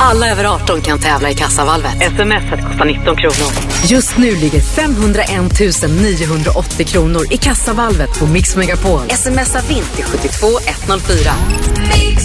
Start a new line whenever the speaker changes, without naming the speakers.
Alla över 18 kan tävla i Kassavalvet. SMS-et kostar 19 kronor. Just nu ligger 501 980 kronor i Kassavalvet på Mix Megapol. Smsa vint till 72104. Mix